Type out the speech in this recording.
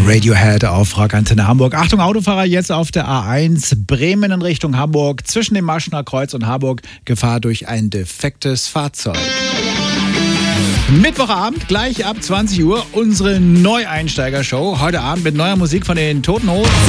Radiohead auf Rockantenne Hamburg. Achtung, Autofahrer, jetzt auf der A1 Bremen in Richtung Hamburg. Zwischen dem Maschener Kreuz und Harburg Gefahr durch ein defektes Fahrzeug. Mittwochabend, gleich ab 20 Uhr, unsere Neueinsteiger-Show. Heute Abend mit neuer Musik von den Toten Hosen.